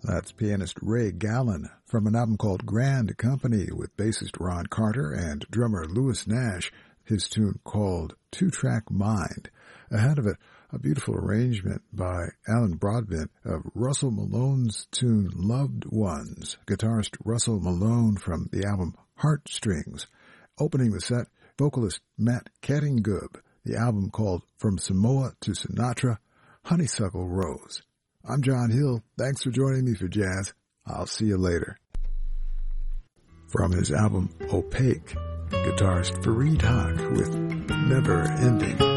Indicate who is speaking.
Speaker 1: That's pianist Ray Gallen from an album called Grand Company with bassist Ron Carter and drummer Louis Nash, his tune called Two-Track Mind. Ahead of it, a beautiful arrangement by Alan Broadbent of Russell Malone's tune Loved Ones, guitarist Russell Malone from the album Heartstrings. Opening the set, vocalist Matt Kettingub, the album called From Samoa to Sinatra, Honeysuckle Rose. I'm John Hill. Thanks for joining me for Jazz. I'll see you later. From his album Opaque, guitarist Fareed Haq with Never Ending.